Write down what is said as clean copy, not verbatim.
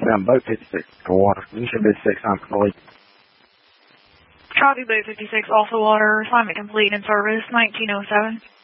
I'm boat 56 to water. Mission 56, I'm complete. Copy, boat 56, also water. Assignment complete in service, 1907.